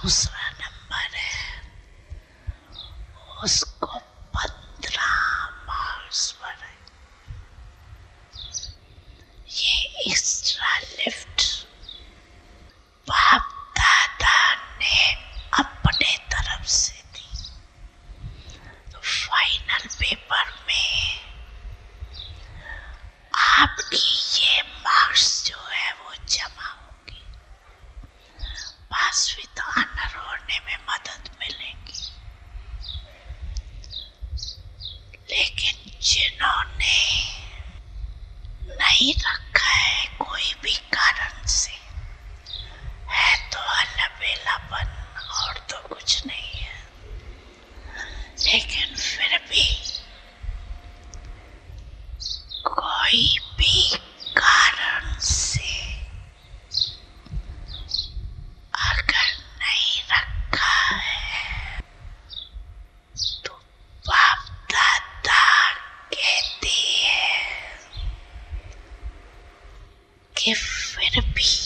दूसरा नंबर है, उसको 15 मार्क्स पर है। ये एक्स्ट्रा लिफ्ट बाप दादा ने अपने तरफ से दी। तो फाइनल पेपर में आपकी ये मार्क्स जो है वो जमा होगी, पास विद ऑनर होने में मदद मिलेगी। लेकिन जिन्होंने नहीं रखा है कोई भी कारण से, है तो अलबेलापन और तो कुछ नहीं है, लेकिन फिर भी कोई भी कारण से अगर नहीं रखा है तो बाप दादा कहती है कि फिर भी